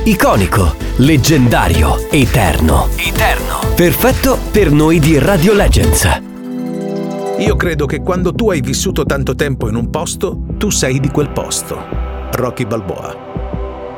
Iconico, leggendario, eterno. Perfetto per noi di Radio Legends. Io credo che quando tu hai vissuto tanto tempo in un posto, tu sei di quel posto. Rocky Balboa.